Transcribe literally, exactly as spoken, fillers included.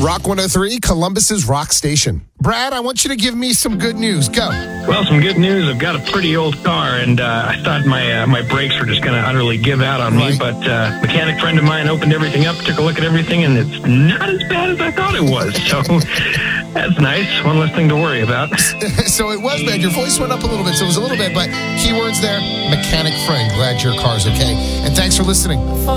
Rock one oh three, Columbus's rock station. Brad, I want you to give me some good news. Go. Well, some good news. I've got a pretty old car, and uh, I thought my uh, my brakes were just going to utterly give out on Right. me. But uh, mechanic friend of mine opened everything up, took a look at everything, and it's not as bad as I thought it was. So that's nice. One less thing to worry about. So it was bad. Your voice went up a little bit, so it was a little bit, but keywords there, mechanic friend. Glad your car's okay. And thanks for listening.